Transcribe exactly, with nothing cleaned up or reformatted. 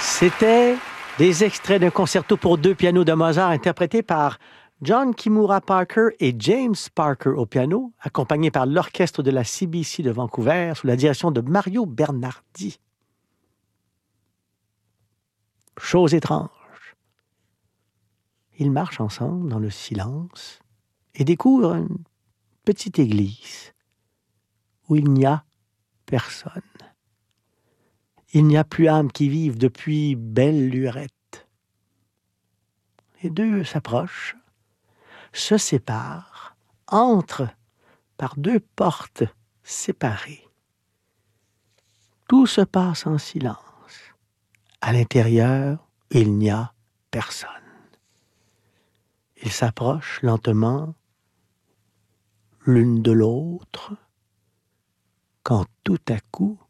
C'était des extraits d'un concerto pour deux pianos de Mozart interprété par John Kimura Parker et James Parker au piano, accompagné par l'orchestre de la C B C de Vancouver sous la direction de Mario Bernardi. Chose étrange. Ils marchent ensemble dans le silence et découvrent une petite église où il n'y a personne. Il n'y a plus âme qui vive depuis belle lurette. Les deux s'approchent, se séparent, entrent par deux portes séparées. Tout se passe en silence. À l'intérieur, il n'y a personne. Ils s'approchent lentement l'une de l'autre, quand tout à coup,